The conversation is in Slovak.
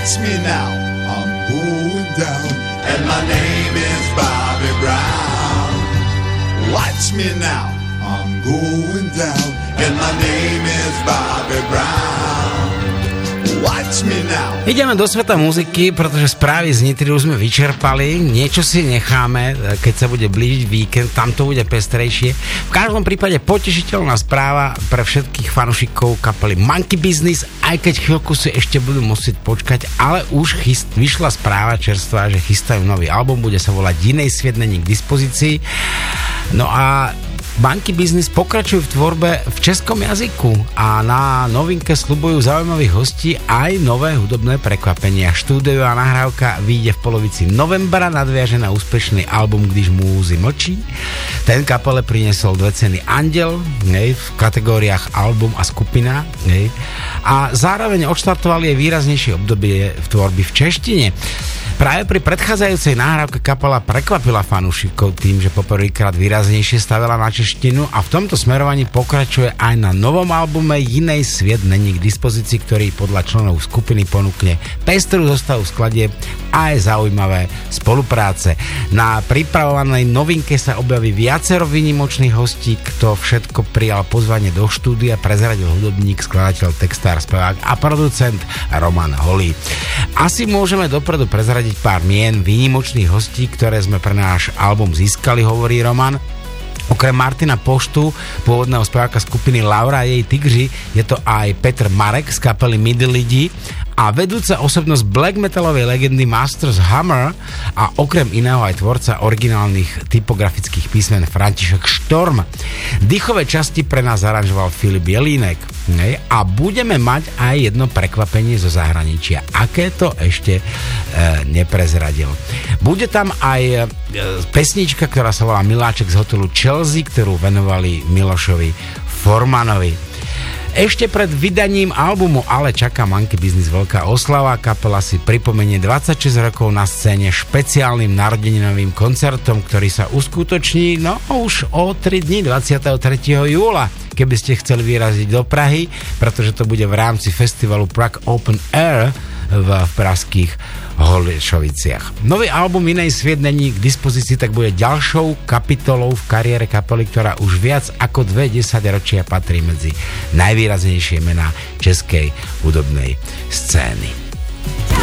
Watch me now, I'm going down, and my name is Bobby Brown. Watch me now, I'm going down, and my name is Bobby Brown. Watch me now. Ideme do sveta muziky, pretože správy z Nitry už sme vyčerpali. Niečo si necháme, keď sa bude blížiť víkend, tam to bude pestrejšie. V každom prípade potešiteľná správa pre všetkých fanúšikov kapely Monkey Business, aj keď chvíľku si ešte budú musieť počkať, ale už vyšla správa čerstvá, že chystajú nový album, bude sa volať Jinej sviet není k dispozícii. No a Monkey Business pokračujú v tvorbe v českom jazyku a na novinke sľubujú zaujímavých hostí aj nové hudobné prekvapenia. Štúdiová nahrávka vyjde v polovici novembra, nadviaže na úspešný album Když múzy mlčí. Ten kapele priniesol 2 ceny Anděl v kategóriách album a skupina a zároveň odštartovali jej výraznejšie obdobie v tvorby v češtine. Práve pri predchádzajúcej nahrávke kapela prekvapila fanúšikov tým, že poprvýkrát výraznejšie stavila na češtinu a v tomto smerovaní pokračuje aj na novom albume Jinej sviet není k dispozícii, ktorý podľa členov skupiny ponúkne pestrú zostavu skladieb a aj zaujímavé spolupráce. Na pripravovanej novinke sa objaví viacero výnimočných hostí, kto všetko prijal pozvanie do štúdia, prezradil hudobník, skladateľ, textár, spevák a producent Roman Holý. Asi môžeme dopredu prezradiť pár mien výnimočných hostí, ktoré sme pre náš album získali, hovorí Roman. Okrem Martina Poštu, pôvodného speváka skupiny Laura a jej Tigři, je to aj Petr Marek z kapely Midi Lidi a vedúca osobnosť black metalovej legendy Masters Hammer a okrem iného aj tvorca originálnych typografických písmen František Štorm. Dýchové časti pre nás aranžoval Filip Jelínek a budeme mať aj jedno prekvapenie zo zahraničia. Aké to ešte neprezradil. Bude tam aj pesnička, ktorá sa volá Miláček z hotelu Chelsea, ktorú venovali Milošovi Formanovi. Ešte pred vydaním albumu ale čaká Monkey Business veľká oslava. Kapela si pripomenie 26 rokov na scéne špeciálnym narodeninovým koncertom, ktorý sa uskutoční už o 3 dní 23. júla. Keby ste chceli vyraziť do Prahy, pretože to bude v rámci festivalu Prague Open Air v pražských Holešoviciach. Nový album Jinej sviet není k dispozícii, tak bude ďalšou kapitolou v kariére kapely, ktorá už viac ako 2 desaťročia patrí medzi najvýraznejšie mená českej hudobnej scény.